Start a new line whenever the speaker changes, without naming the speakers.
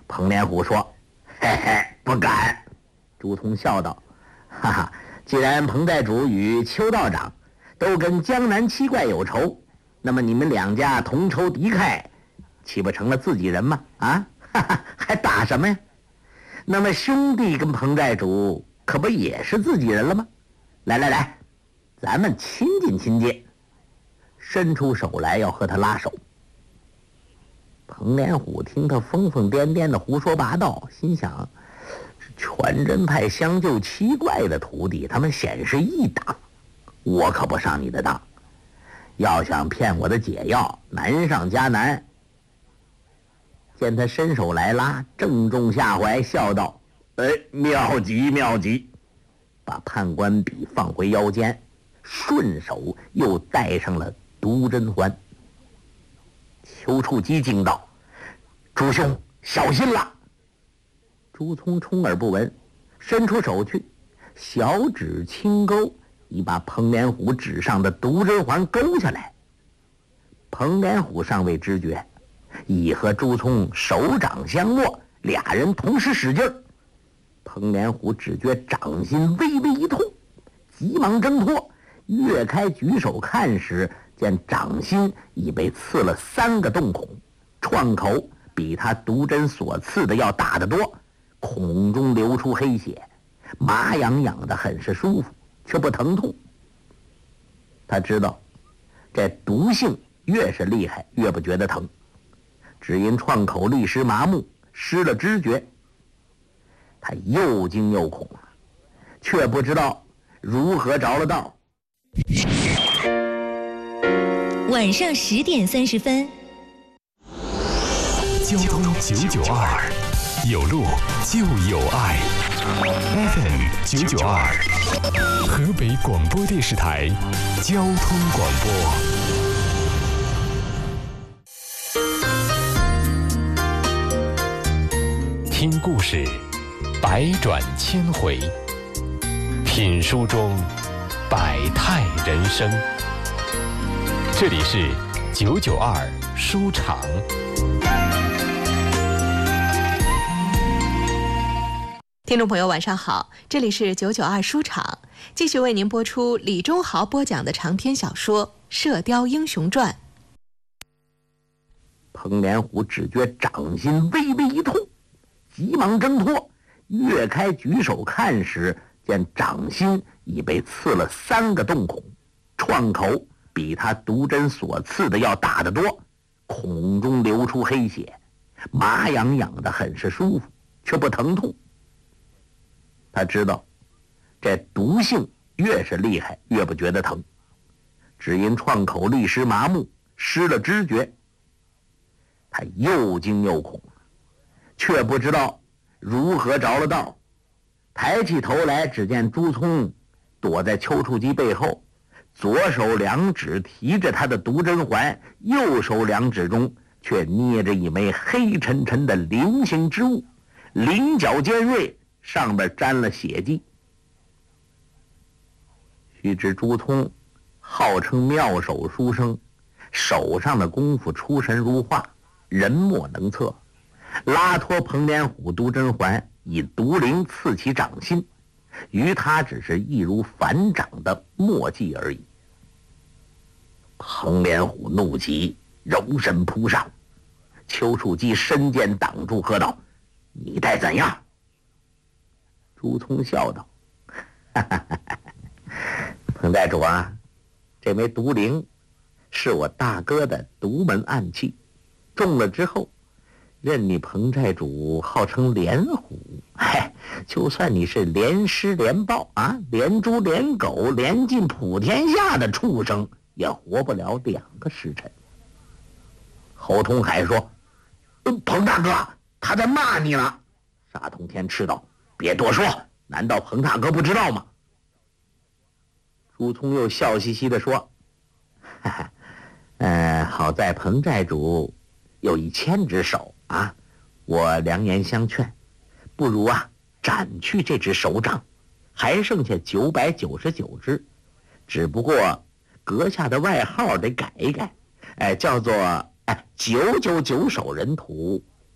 彭连虎说：“嘿嘿，不敢。”朱仝笑道：“哈哈，既然彭寨主与邱道长都跟江南七怪有仇，那么你们两家同仇敌忾，岂不成了自己人吗？啊，哈哈，还打什么呀？那么兄弟跟彭寨主可不也是自己人了吗？来来来，咱们亲近亲近。”伸出手来要和他拉手。彭连虎听他疯疯癫癫的胡说八道，心想：全真派相救七怪的徒弟，他们显是一党，我可不上你的当。要想骗我的解药，难上加难。见他伸手来拉，正中下怀，笑道：“妙极妙极！”把判官笔放回腰间，顺手又带上了毒针环。丘处机惊道：“朱兄，小心了！”朱仝充耳不闻，伸出手去，小指轻勾，已把彭连虎指上的毒针环勾下来。彭连虎尚未知觉，已和朱仝手掌相握，俩人同时使劲儿。彭连虎只觉掌心微微一痛，急忙挣脱，跃开举手看时，见掌心已被刺了3个洞孔，创口比他毒针所刺的要大得多，孔中流出黑血，麻痒痒的很是舒服，却不疼痛。他知道这毒性越是厉害越不觉得疼，只因创口立时麻木，失了知觉。他又惊又恐，却不知道如何着了道。
晚上10点30分，
交通992，有路就有爱。FM 992，河北广播电视台交通广播。听故事，百转千回；品书中，百态人生。这里是992书场。
听众朋友晚上好，这里是992书场，继续为您播出李忠豪播讲的长篇小说《射雕英雄传》。
彭连虎只觉掌心微微一痛，急忙挣脱，跃开举手看时，见掌心已被刺了3个洞孔，创口比他毒针所刺的要大得多，孔中流出黑血，麻痒痒的很是舒服，却不疼痛。他知道这毒性越是厉害越不觉得疼，只因创口立时麻木，失了知觉。他又惊又恐，却不知道如何着了道。抬起头来，只见朱仝躲在丘处机背后，左手2指提着他的毒针环，右手2指中却捏着一枚黑沉沉的菱形之物，棱角尖锐，上边沾了血迹。须知朱仝号称妙手书生，手上的功夫出神如画，人莫能测。拉脱彭连虎毒针环，以毒灵刺其掌心，于他只是易如反掌的墨迹而已。彭连虎怒极，柔身扑上，丘处机伸剑挡住，喝道：“你待怎样？”朱仝笑道：“哈哈哈哈，彭寨主啊，这枚毒灵是我大哥的独门暗器，中了之后，任你彭寨主号称连虎，就算你是连狮连豹啊，连猪连狗，连尽普天下的畜生，也活不了2个时辰。”侯通海说：“彭大哥，他在骂你呢。”沙通天斥道：“别多说，难道彭大哥不知道吗？”朱仝又笑嘻嘻地说：“哈哈，好在彭寨主有一千只手啊，我良言相劝，不如啊斩去这只手掌，还剩下999只，只不过阁下的外号得改一改，叫做999手人图